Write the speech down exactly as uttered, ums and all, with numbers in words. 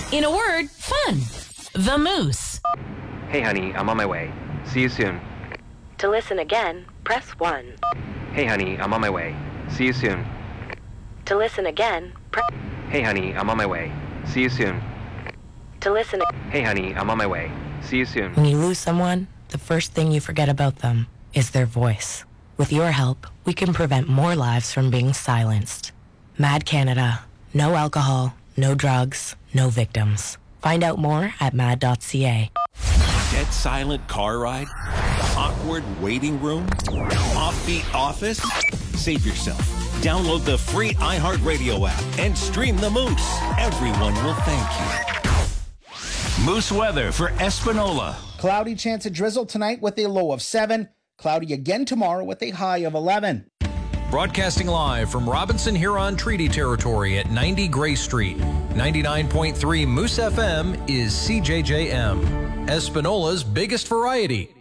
In a word, fun. The Moose. Hey, honey, I'm on my way. See you soon. To listen again, press one. Hey, honey, I'm on my way. See you soon. To listen again, press... Hey, honey, I'm on my way. See you soon. To listen... Hey, honey, I'm on my way. See you soon. When you lose someone, the first thing you forget about them is their voice. With your help, we can prevent more lives from being silenced. Mad Canada. No alcohol, no drugs, no victims. Find out more at mad dot c a. Dead silent car ride? Awkward waiting room? Offbeat office? Save yourself. Download the free iHeartRadio app and stream The Moose. Everyone will thank you. Moose weather for Espanola. Cloudy, chance of drizzle tonight with a low of seven. Cloudy again tomorrow with a high of eleven. Broadcasting live from Robinson Huron Treaty Territory at ninety Gray Street. ninety-nine point three Moose F M is C J J M, Espanola's biggest variety.